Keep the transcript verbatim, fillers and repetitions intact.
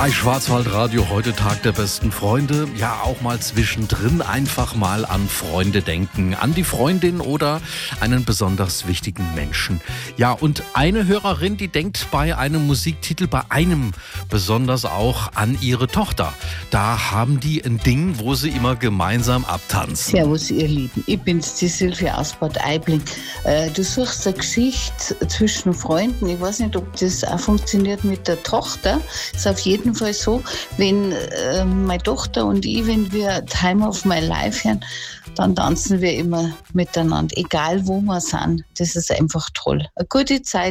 Bei Schwarzwaldradio heute Tag der besten Freunde. Ja, auch mal zwischendrin einfach mal an Freunde denken. An die Freundin oder einen besonders wichtigen Menschen. Ja, und eine Hörerin, die denkt bei einem Musiktitel, bei einem besonders auch an ihre Tochter. Da haben die ein Ding, wo sie immer gemeinsam abtanzen. Servus, ihr Lieben. Ich bin's, die Silvia aus Bad Aibling. Äh, du suchst eine Geschichte zwischen Freunden. Ich weiß nicht, ob das auch funktioniert mit der Tochter. Ist auf jeden Fall so, wenn äh, meine Tochter und ich, wenn wir Time of My Life hören, dann tanzen wir immer miteinander, egal wo wir sind. Das ist einfach toll. Eine gute Zeit.